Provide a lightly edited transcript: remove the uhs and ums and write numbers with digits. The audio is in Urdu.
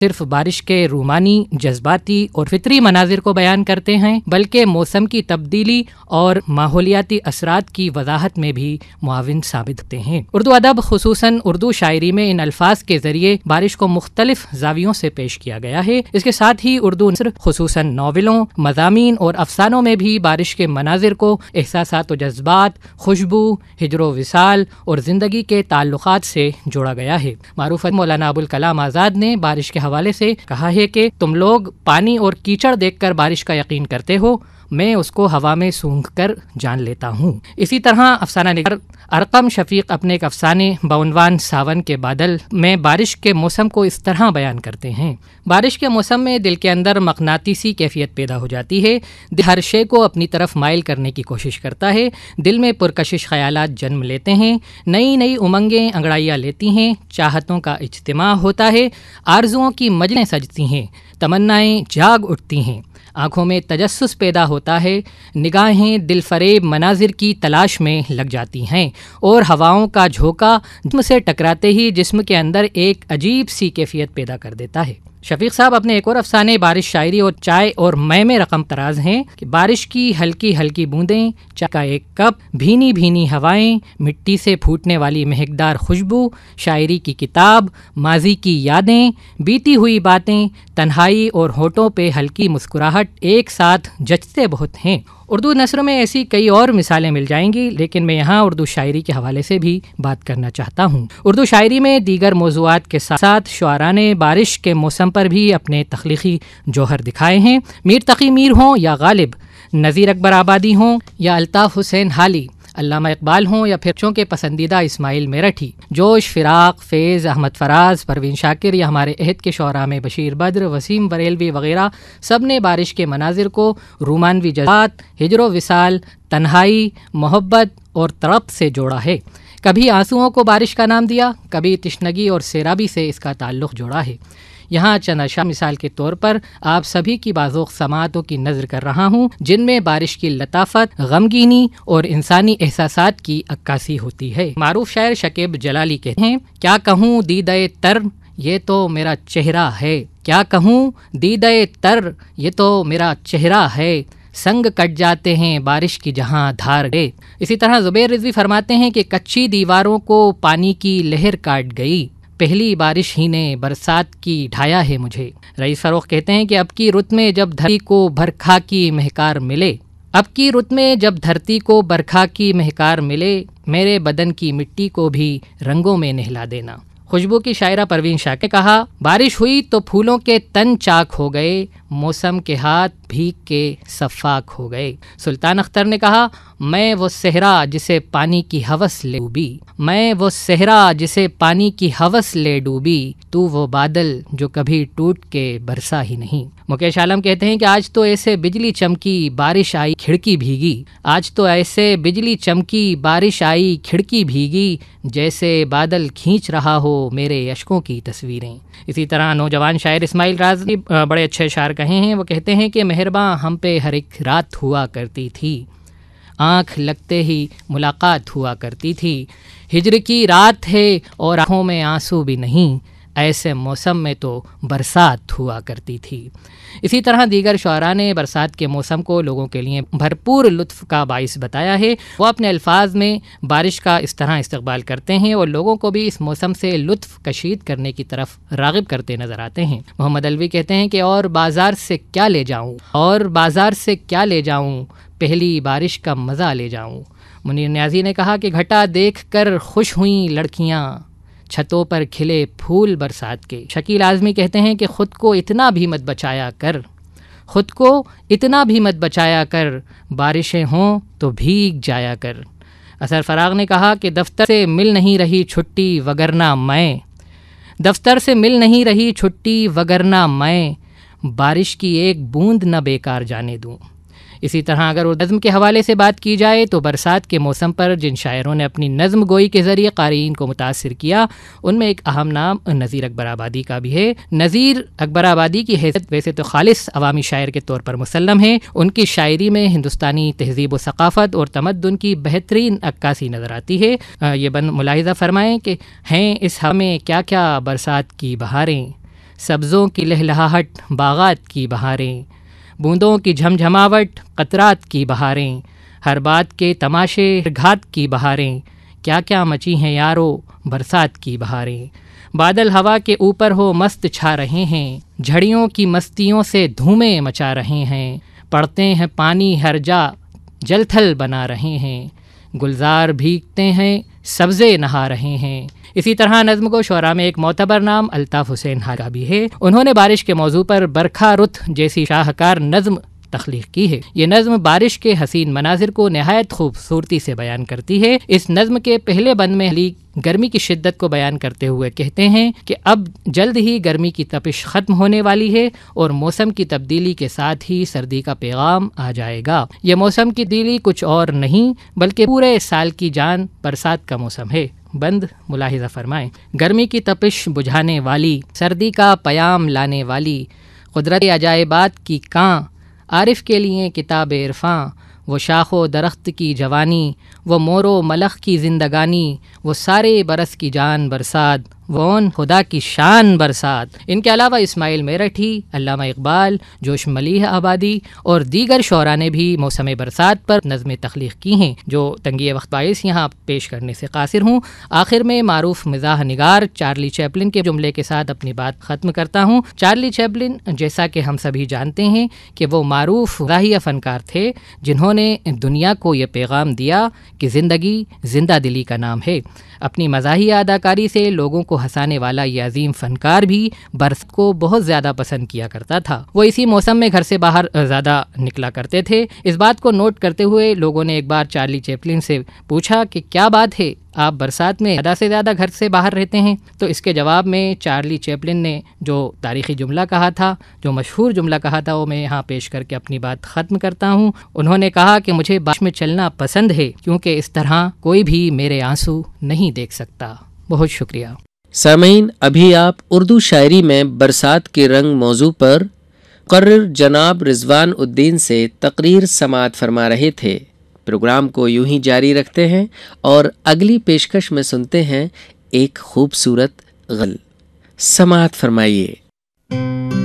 صرف بارش کے رومانی، جذباتی اور فطری مناظر کو بیان کرتے ہیں بلکہ موسم کی تبدیلی اور ماحولیاتی اثرات کی وضاحت میں بھی معاون ثابت ہوتے ہیں۔ اردو ادب خصوصاً اردو شاعری میں ان الفاظ کے ذریعے بارش کو مختلف زاویوں سے پیش کیا گیا ہے۔ اس کے ساتھ ہی اردو نثر خصوصاً ناولوں، مضامین اور افسانوں میں بھی بارش کے مناظر کو احساسات و جذبات، خوشبو، ہجر و وصال اور زندگی کے تعلقات سے جوڑا گیا ہے۔ معروف مولانا ابوالکلام آزاد نے بارش کے حوالے سے کہا ہے کہ تم لوگ پانی اور کیچڑ دیکھ کر بارش کا یقین کرتے ہو، میں اس کو ہوا میں سونگھ کر جان لیتا ہوں۔ اسی طرح افسانہ نگار ارقم شفیق اپنے ایک افسانے بعنوان ساون کے بادل میں بارش کے موسم کو اس طرح بیان کرتے ہیں۔ بارش کے موسم میں دل کے اندر مقناطیسی کیفیت پیدا ہو جاتی ہے، دل ہر شے کو اپنی طرف مائل کرنے کی کوشش کرتا ہے، دل میں پرکشش خیالات جنم لیتے ہیں، نئی نئی امنگیں انگڑائیاں لیتی ہیں، چاہتوں کا اجتماع ہوتا ہے، آرزوؤں کی مجلسیں سجتی ہیں، تمنائیں جاگ اٹھتی ہیں، آنکھوں میں تجسس پیدا ہوتا ہے، نگاہیں دل فریب مناظر کی تلاش میں لگ جاتی ہیں اور ہواؤں کا جھونکا جسم سے ٹکراتے ہی جسم کے اندر ایک عجیب سی کیفیت پیدا کر دیتا ہے۔ شفیق صاحب اپنے ایک اور افسانے بارش شاعری اور چائے اور میں رقم تراز ہیں کہ بارش کی ہلکی ہلکی بوندیں، چائے کا ایک کپ، بھینی بھینی ہوائیں، مٹی سے پھوٹنے والی مہکدار خوشبو، شاعری کی کتاب، ماضی کی یادیں، بیتی ہوئی باتیں، تنہائی اور ہونٹوں پہ ہلکی مسکراہٹ ایک ساتھ جچتے بہت ہیں۔ اردو نثر میں ایسی کئی اور مثالیں مل جائیں گی، لیکن میں یہاں اردو شاعری کے حوالے سے بھی بات کرنا چاہتا ہوں۔ اردو شاعری میں دیگر موضوعات کے ساتھ ساتھ شعراء نے بارش کے موسم پر بھی اپنے تخلیقی جوہر دکھائے ہیں۔ میر تقی میر ہوں یا غالب، نذیر اکبر آبادی ہوں یا الطاف حسین حالی، علامہ اقبال ہوں یا پھر بچوں کے پسندیدہ اسماعیل میرٹھی، جوش، فراق، فیض، احمد فراز، پروین شاکر یا ہمارے عہد کے شعراء میں بشیر بدر، وسیم بریلوی وغیرہ، سب نے بارش کے مناظر کو رومانوی جذبات، ہجر و وصال، تنہائی، محبت اور طرب سے جوڑا ہے۔ کبھی آنسوؤں کو بارش کا نام دیا، کبھی تشنگی اور سیرابی سے اس کا تعلق جوڑا ہے۔ یہاں چند اشعار مثال کے طور پر آپ سبھی کی باذوق سماعتوں کی نظر کر رہا ہوں، جن میں بارش کی لطافت، غمگینی اور انسانی احساسات کی عکاسی ہوتی ہے۔ معروف شاعر شکیب جلالی کہتے ہیں، کیا کہوں دیدہ تر یہ تو میرا چہرہ ہے، کیا کہوں دیدہ تر یہ تو میرا چہرہ ہے، سنگ کٹ جاتے ہیں بارش کی جہاں دھار گئے۔ اسی طرح زبیر رضوی فرماتے ہیں کہ کچی دیواروں کو پانی کی لہر کاٹ گئی، پہلی بارش ہی نے برسات کی ڈھایا ہے مجھے۔ رئیس فروخ کہتے ہیں کہ اب کی رت میں جب دھرتی کو برکھا کی مہکار ملے، اب کی رت میں جب دھرتی کو برکھا کی مہکار ملے، میرے بدن کی مٹی کو بھی رنگوں میں نہلا دینا۔ خوشبو کی شاعرہ پروین شاہ نے کہا، بارش ہوئی تو پھولوں کے تن چاک ہو گئے، موسم کے ہاتھ بھیگ کے صفاک ہو گئے۔ سلطان اختر نے کہا، میں وہ صحرا جسے پانی کی ہوس لے ڈوبی، میں وہ صحرا جسے پانی کی ہوس لے ڈوبی، تو وہ بادل جو کبھی ٹوٹ کے برسا ہی نہیں۔ مکیش عالم کہتے ہیں کہ آج تو ایسے بجلی چمکی بارش آئی کھڑکی بھیگی، آج تو ایسے بجلی چمکی بارش آئی کھڑکی بھیگی، جیسے بادل کھینچ رہا ہو میرے اشکوں کی تصویریں۔ اسی طرح نوجوان شاعر اسماعیل راز نے بڑے اچھے اشعار کہے ہیں۔ وہ کہتے ہیں کہ مہرباں ہم پہ ہر ایک رات ہوا کرتی تھی، آنکھ لگتے ہی ملاقات ہوا کرتی تھی، ہجر کی رات ہے اور آنکھوں میں آنسو بھی نہیں، ایسے موسم میں تو برسات ہوا کرتی تھی۔ اسی طرح دیگر شعراء نے برسات کے موسم کو لوگوں کے لیے بھرپور لطف کا باعث بتایا ہے۔ وہ اپنے الفاظ میں بارش کا اس طرح استقبال کرتے ہیں اور لوگوں کو بھی اس موسم سے لطف کشید کرنے کی طرف راغب کرتے نظر آتے ہیں۔ محمد علوی کہتے ہیں کہ اور بازار سے کیا لے جاؤں، اور بازار سے کیا لے جاؤں، پہلی بارش کا مزہ لے جاؤں۔ منیر نیازی نے کہا کہ گھٹا دیکھ کر خوش ہوئیں لڑکیاں، چھتوں پر کھلے پھول برسات کے۔ شکیل اعظمی کہتے ہیں کہ خود کو اتنا بھی مت بچایا کر، خود کو اتنا بھی مت بچایا کر، بارشیں ہوں تو بھیگ جایا کر۔ اثر فراغ نے کہا کہ دفتر سے مل نہیں رہی چھٹی وگرنہ میں، دفتر سے مل نہیں رہی چھٹی وگرنہ میں، بارش کی ایک بوند نہ بیکار جانے دوں۔ اسی طرح اگر نظم کے حوالے سے بات کی جائے تو برسات کے موسم پر جن شاعروں نے اپنی نظم گوئی کے ذریعے قارئین کو متاثر کیا، ان میں ایک اہم نام نذیر اکبر آبادی کا بھی ہے۔ نذیر اکبر آبادی کی حیثیت ویسے تو خالص عوامی شاعر کے طور پر مسلم ہے، ان کی شاعری میں ہندوستانی تہذیب و ثقافت اور تمدن کی بہترین عکاسی نظر آتی ہے۔ یہ بند ملاحظہ فرمائیں کہ ہیں اس ہوا میں کیا کیا برسات کی بہاریں، سبزوں کی لہلہاہٹ باغات کی بہاریں، بوندوں کی جھمجھماوٹ قطرات کی بہاریں، ہر بات کے تماشے گھات کی بہاریں، کیا کیا مچی ہیں یارو برسات کی بہاریں۔ بادل ہوا کے اوپر ہو مست چھا رہے ہیں، جھڑیوں کی مستیوں سے دھومیں مچا رہے ہیں، پڑتے ہیں پانی ہر جا جل تھل بنا رہے ہیں، گلزار بھیگتے ہیں سبزے نہا رہے ہیں۔ اسی طرح نظم کو شعراء میں ایک معتبر نام الطاف حسین کا بھی ہے۔ انہوں نے بارش کے موضوع پر برکھا رت جیسی شاہکار نظم تخلیق کی ہے۔ یہ نظم بارش کے حسین مناظر کو نہایت خوبصورتی سے بیان کرتی ہے۔ اس نظم کے پہلے بند میں علی گرمی کی شدت کو بیان کرتے ہوئے کہتے ہیں کہ اب جلد ہی گرمی کی تپش ختم ہونے والی ہے اور موسم کی تبدیلی کے ساتھ ہی سردی کا پیغام آ جائے گا۔ یہ موسم کی تبدیلی کچھ اور نہیں بلکہ پورے سال کی جان برسات کا موسم ہے۔ بند ملاحظہ فرمائیں، گرمی کی تپش بجھانے والی، سردی کا پیام لانے والی، قدرت عجائبات کی کاں، عارف کے لیے کتاب عرفاں، وہ شاخ و درخت کی جوانی، وہ مور و ملخ کی زندگانی، وہ سارے برس کی جان برسات، وون خدا کی شان برسات۔ ان کے علاوہ اسماعیل میرٹھی، علامہ اقبال، جوش ملیح آبادی اور دیگر شعراء نے بھی موسم برسات پر نظمیں تخلیق کی ہیں جو تنگی وقت باعث یہاں پیش کرنے سے قاصر ہوں۔ آخر میں معروف مزاح نگار چارلی چیپلن کے جملے کے ساتھ اپنی بات ختم کرتا ہوں۔ چارلی چیپلن، جیسا کہ ہم سبھی جانتے ہیں کہ وہ معروف مزاحیہ فنکار تھے جنہوں نے دنیا کو یہ پیغام دیا کہ زندگی زندہ دلی کا نام ہے۔ اپنی مزاحیہ اداکاری سے لوگوں کو ہنسانے والا یہ عظیم فنکار بھی برس کو بہت زیادہ پسند کیا کرتا تھا۔ وہ اسی موسم میں گھر سے باہر زیادہ نکلا کرتے تھے۔ اس بات کو نوٹ کرتے ہوئے لوگوں نے ایک بار چارلی چیپلن سے پوچھا کہ کیا بات ہے، آپ برسات میں زیادہ سے زیادہ گھر سے باہر رہتے ہیں؟ تو اس کے جواب میں چارلی چیپلن نے جو تاریخی جملہ کہا تھا، جو مشہور جملہ کہا تھا، وہ میں یہاں پیش کر کے اپنی بات ختم کرتا ہوں۔ انہوں نے کہا کہ مجھے بارش میں چلنا پسند ہے کیونکہ اس طرح کوئی بھی میرے آنسو نہیں دیکھ سکتا۔ بہت شکریہ۔ سامعین، ابھی آپ اردو شاعری میں برسات کے رنگ موضوع پر مقرر جناب رضوان الدین سے تقریر سماعت فرما رہے تھے۔ پروگرام کو یوں ہی جاری رکھتے ہیں اور اگلی پیشکش میں سنتے ہیں ایک خوبصورت غزل۔ سماعت فرمائیے۔